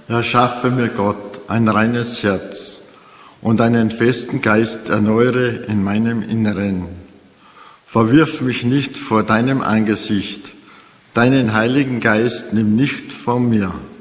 Erschaffe mir, Gott, ein reines Herz und einen festen Geist erneuere in meinem Inneren. Verwirf mich nicht vor deinem Angesicht, deinen Heiligen Geist nimm nicht von mir.